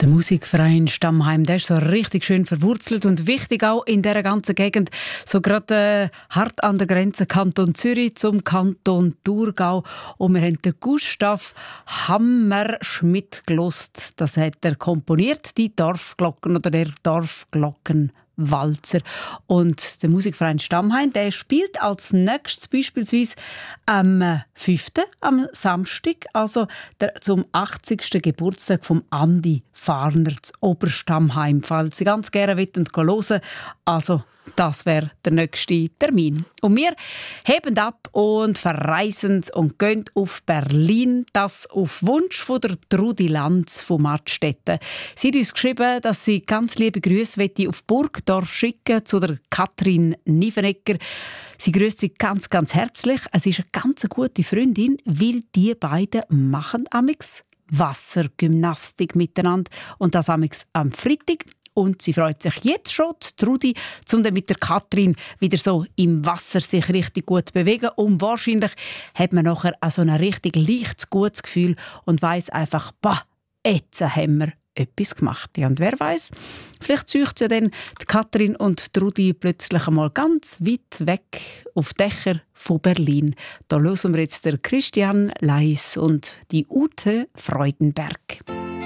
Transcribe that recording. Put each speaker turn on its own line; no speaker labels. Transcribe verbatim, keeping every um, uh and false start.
Musikverein Stammheim, der ist so richtig schön verwurzelt und wichtig auch in dieser ganzen Gegend. So gerade äh, hart an der Grenze Kanton Zürich zum Kanton Thurgau. Und wir haben den Gustav Hammerschmidt gelost. Das hat er komponiert, die Dorfglocken oder der Dorfglockenwalzer. Und der Musikverein Stammheim, der spielt als nächstes beispielsweise am fünften am Samstag, also der, zum achtzigsten Geburtstag von Andi Farner zu Oberstammheim. Falls Sie ganz gerne hören wollen, also das wäre der nächste Termin. Und wir heben ab und verreisen und gehen auf Berlin. Das auf Wunsch von der Trudi Lanz von Mattstetten. Sie hat uns geschrieben, dass sie ganz liebe Grüße auf Burgdorf schicken zu der Katrin Nivenegger. Sie grüßt sie ganz, ganz herzlich. Es ist eine ganz gute Freundin, weil die beiden machen amix Wassergymnastik miteinander. Und das amix am Freitag. Und sie freut sich jetzt schon, die Trudi, um dann mit der Katrin wieder so im Wasser sich richtig gut zu bewegen. Und wahrscheinlich hat man nachher auch so ein richtig leichtes, gutes Gefühl und weiss einfach, bah, jetzt haben wir etwas gemacht. Ja, und wer weiß, vielleicht zieht ja dann die Katrin und die Trudi plötzlich einmal ganz weit weg auf Dächer von Berlin. Da hören wir jetzt der Christian Leis und die Ute Freudenberg.